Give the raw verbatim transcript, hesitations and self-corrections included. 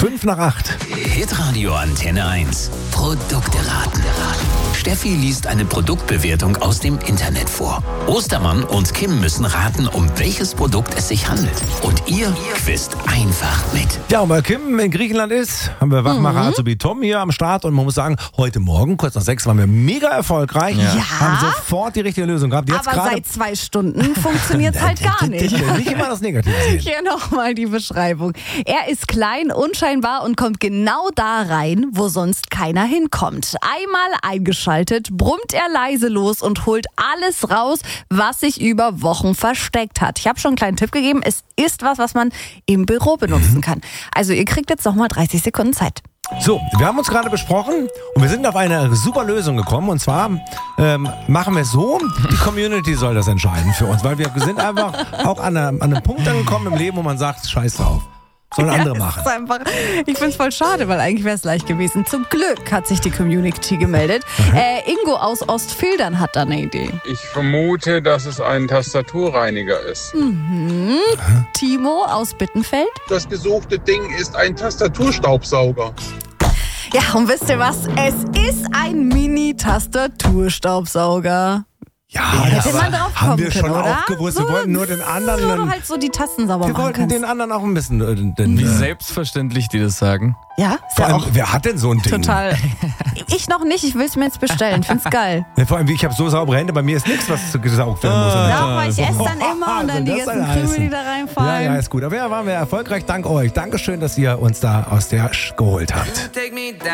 fünf nach acht. Hitradio Antenne eins. Produkte raten. Steffi liest eine Produktbewertung aus dem Internet vor. Ostermann und Kim müssen raten, um welches Produkt es sich handelt. Und ihr quizt einfach mit. Ja, und weil Kim in Griechenland ist, haben wir Wachmacher mhm. Azubi Tom hier am Start. Und man muss sagen, heute Morgen, kurz nach sechs, waren wir mega erfolgreich. Ja. Haben sofort die richtige Lösung gehabt. Jetzt aber seit zwei Stunden funktioniert es halt gar nicht. Nicht immer das Negative sehen. Hier nochmal die Beschreibung. Er ist klein, unscheinbar und kommt genau da rein, wo sonst keiner hinkommt. Einmal eingeschaltet, brummt er leise los und holt alles raus, was sich über Wochen versteckt hat. Ich habe schon einen kleinen Tipp gegeben. Es ist was, was man im Büro benutzen kann. Also ihr kriegt jetzt nochmal dreißig Sekunden Zeit. So, wir haben uns gerade besprochen und wir sind auf eine super Lösung gekommen. Und zwar ähm, machen wir es so, die Community soll das entscheiden für uns. Weil wir sind einfach auch an, einer, an einem Punkt angekommen im Leben, wo man sagt, scheiß drauf. Sollen andere ja, machen. Ist einfach, ich finde es voll schade, weil eigentlich wäre es leicht gewesen. Zum Glück hat sich die Community gemeldet. Äh, Ingo aus Ostfildern hat da eine Idee. Ich vermute, dass es ein Tastaturreiniger ist. Mhm. Timo aus Bittenfeld. Das gesuchte Ding ist ein Tastaturstaubsauger. Ja, und wisst ihr was? Es ist ein Mini-Tastaturstaubsauger. Ja, hätte das man drauf kommen haben wir schon können, oder? auch gewusst. So, wir wollten nur den anderen. So, du halt so die Tasten sauber wir machen wollten kannst. den anderen auch ein bisschen. Äh, den, Wie äh, selbstverständlich die das sagen. Ja, ist vor ja allem, auch wer hat denn so ein Ding? total. Ich noch nicht, ich will es mir jetzt bestellen. Find's geil. Ja, vor allem, ich habe so saubere Hände, bei mir ist nichts, was gesaugt werden muss. Ja, weil ich esse dann immer und dann die das ganzen soll heißen. Krümel, die da reinfallen. Ja, ja, ist gut. Aber ja, waren wir erfolgreich. Dank euch. Dankeschön, dass ihr uns da aus der Sch geholt habt.